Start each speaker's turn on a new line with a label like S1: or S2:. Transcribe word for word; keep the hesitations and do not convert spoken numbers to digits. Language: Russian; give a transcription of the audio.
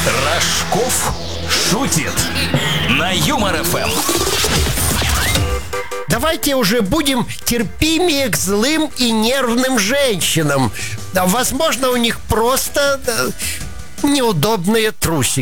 S1: Рожков шутит на Юмор эф эм.
S2: Давайте уже будем терпимее к злым и нервным женщинам. Да, возможно, у них просто да, неудобные трусики.